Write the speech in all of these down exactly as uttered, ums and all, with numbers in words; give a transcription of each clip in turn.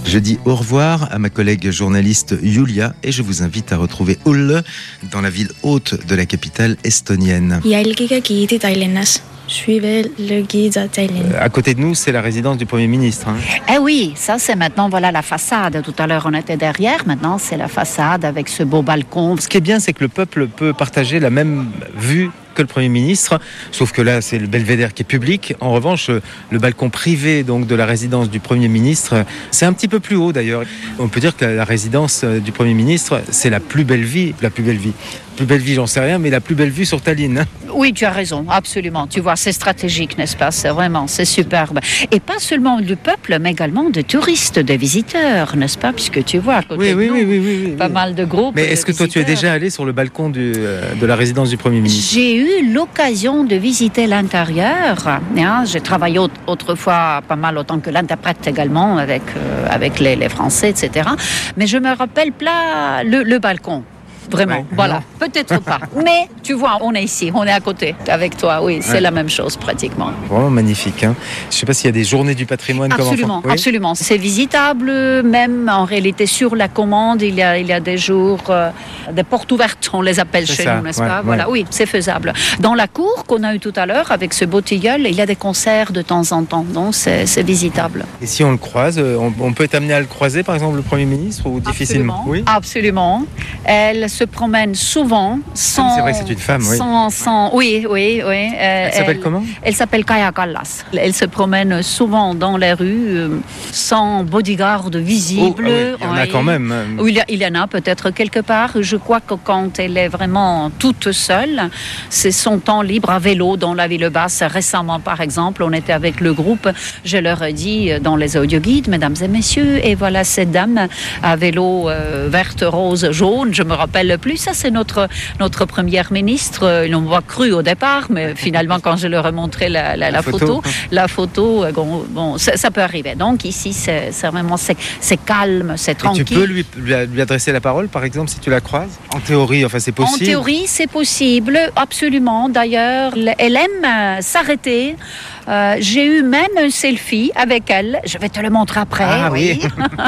Je dis au revoir à ma collègue journaliste Julia et je vous invite à retrouver Ulle dans la ville haute de la capitale estonienne. Jälgige giidi Tallinnas. Suivez le guide à Tallinn. Euh, à côté de nous, c'est la résidence du Premier ministre. Hein. Eh oui, ça c'est maintenant voilà la façade. Tout à l'heure on était derrière, maintenant c'est la façade avec ce beau balcon. Ce qui est bien, c'est que le peuple peut partager la même vue que le Premier ministre, sauf que là c'est le belvédère qui est public. En revanche, le balcon privé donc de la résidence du Premier ministre, c'est un petit peu plus haut d'ailleurs. On peut dire que la résidence du Premier ministre, c'est la plus belle vie, la plus belle vie. Plus belle vie, j'en sais rien, mais la plus belle vue sur Tallinn. Oui, tu as raison, absolument. Tu vois, c'est stratégique, n'est-ce pas? C'est vraiment, c'est superbe. Et pas seulement du peuple, mais également de touristes, de visiteurs, n'est-ce pas? Puisque tu vois, à côté oui, de oui, nous, oui, oui, oui, oui, pas oui. mal de groupes. Mais est-ce que toi, tu es déjà allé sur le balcon du, euh, de la résidence du Premier ministre? J'ai eu l'occasion de visiter l'intérieur. Hein. J'ai travaillé autrefois pas mal autant que l'interprète également avec, euh, avec les, les Français, et cetera. Mais je me rappelle pas le, le balcon. Vraiment, ouais, voilà, non. Peut-être pas. Mais tu vois, on est ici, on est à côté avec toi, oui, c'est ouais. La même chose pratiquement. Vraiment magnifique. Hein. Je ne sais pas s'il y a des journées du patrimoine absolument, comme enfant. Oui. Absolument, c'est visitable, même en réalité sur la commande, il y a, il y a des jours, euh, des portes ouvertes, on les appelle c'est chez ça. Nous, n'est-ce ouais, pas ouais. Voilà, oui, c'est faisable. Dans la cour qu'on a eue tout à l'heure avec ce beau tilleul, il y a des concerts de temps en temps, donc c'est, c'est visitable. Et si on le croise, on, on peut être amené à le croiser, par exemple, le Premier ministre, ou difficilement? Absolument, oui. Absolument. Elle se promène souvent sans... C'est vrai que c'est une femme, oui. Sans, sans, oui, oui, oui. Euh, elle s'appelle elle, comment? Elle s'appelle Kaja Kallas. Elle se promène souvent dans les rues euh, sans bodyguard visible. Oh, ah oui, il y en oui. a quand même. Oui, il, y a, il y en a peut-être quelque part. Je crois que quand elle est vraiment toute seule, c'est son temps libre à vélo dans la ville basse. Récemment, par exemple, on était avec le groupe. Je leur ai dit dans les audioguides, mesdames et messieurs, et voilà cette dame à vélo euh, verte, rose, jaune. Je me rappelle plus. Ça, c'est notre, notre première ministre. Ils l'ont pas cru au départ, mais finalement, quand je leur ai montré la, la, la, la photo, photo, la photo, bon, bon ça, ça peut arriver. Donc ici, c'est, c'est vraiment c'est, c'est calme, c'est tranquille. Et tu peux lui, lui adresser la parole, par exemple, si tu la croises? En théorie, enfin, c'est possible. En théorie, c'est possible, absolument. D'ailleurs, elle aime s'arrêter. Euh, j'ai eu même un selfie avec elle, je vais te le montrer après, ah, oui.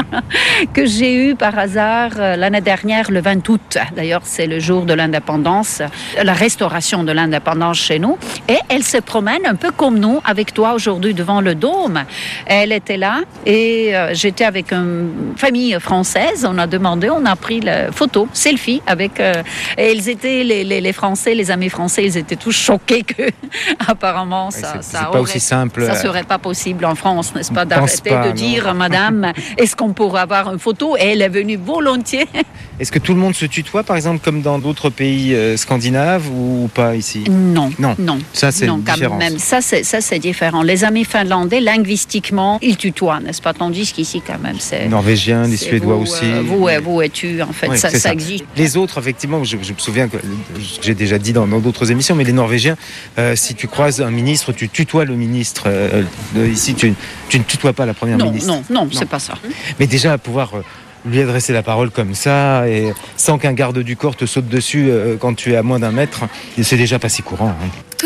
que j'ai eu par hasard euh, l'année dernière, le vingt août. D'ailleurs, c'est le jour de l'indépendance, la restauration de l'indépendance chez nous. Et elle se promène un peu comme nous, avec toi aujourd'hui devant le Dôme. Elle était là et euh, j'étais avec une famille française. On a demandé, on a pris la photo, selfie avec... Euh, et ils étaient, les, les, les Français, les amis français, ils étaient tous choqués que apparemment ouais, ça... C'est, ça c'est aurait... aussi simple. Ça ne serait pas possible en France, n'est-ce pas, d'arrêter pas, de non. dire, madame, est-ce qu'on pourrait avoir une photo? Et elle est venue volontiers. Est-ce que tout le monde se tutoie, par exemple, comme dans d'autres pays euh, scandinaves ou pas ici? Non, non, non. Ça, c'est non, différent. Même. Ça, c'est, ça, c'est différent. Les amis finlandais, linguistiquement, ils tutoient, n'est-ce pas? Tandis qu'ici, quand même, c'est... Norvégiens, les Suédois vous, aussi. Euh, vous, et vous et tu, en fait, oui, ça, ça, ça existe. Les autres, effectivement, je, je me souviens que j'ai déjà dit dans, dans d'autres émissions, mais les Norvégiens, euh, si tu croises un ministre, tu tutoies le ministre. Euh, ici, tu, tu ne tutoies pas la première non, ministre. Non, non, non, c'est pas ça. Mais déjà, pouvoir... Euh, lui adresser la parole comme ça, et sans qu'un garde du corps te saute dessus euh, quand tu es à moins d'un mètre, c'est déjà pas si courant. Hein.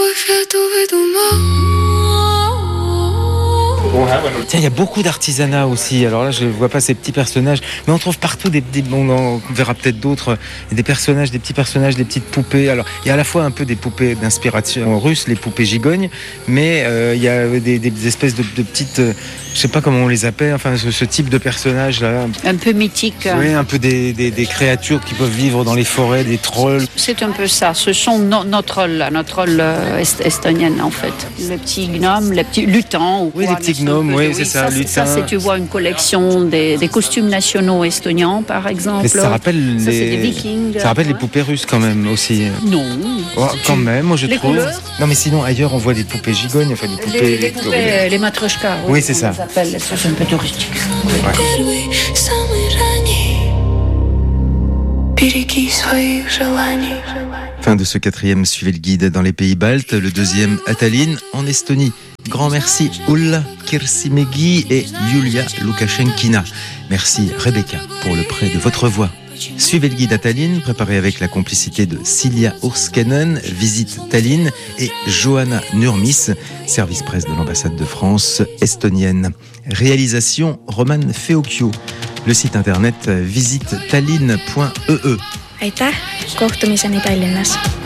Tiens, il y a beaucoup d'artisanat aussi. Alors là, je ne vois pas ces petits personnages, mais on trouve partout des, des bon, on verra peut-être d'autres, des personnages, des petits personnages, des petites poupées. Alors, il y a à la fois un peu des poupées d'inspiration russe, les poupées gigognes, mais euh, il y a des, des espèces de, de petites, euh, je sais pas comment on les appelle, enfin ce, ce type de personnages là. Un peu mythique. Oui, un peu des, des, des créatures qui peuvent vivre dans les forêts, des trolls. C'est un peu ça. Ce sont nos, nos trolls, nos trolls euh, est, estoniennes en fait. Les petits gnomes, les petits lutins. Ou oui, quoi, les petits gnomes, oui, c'est ça. Ça, c'est, ça, c'est, tu vois, une collection des, des costumes nationaux estoniens, par exemple. Mais ça rappelle ça, les, c'est des vikings. Ça rappelle ouais. les poupées russes quand même aussi. Non. Oh, quand même, moi je les trouve. Couleurs non, mais sinon ailleurs on voit des poupées gigognes, enfin des poupées. Les, les poupées, les, les matryoshkas. Oui, oui c'est ça. Les appelle, ça c'est un peu touristique. Ouais. Fin de ce quatrième Suivez le guide dans les pays baltes, le deuxième à Tallinn, en Estonie. Grand merci Ulla Kirsimegi et Julia Lukashenkina. Merci Rebecca pour le prêt de votre voix. Suivez le guide à Tallinn, préparé avec la complicité de Silja Urskänen, Visite Tallinn, et Johanna Nurmis, service presse de l'ambassade de France estonienne. Réalisation Roman Feokio. Le site internet visite tallinn point e e. aitäh, kohtumiseni Tallinnas!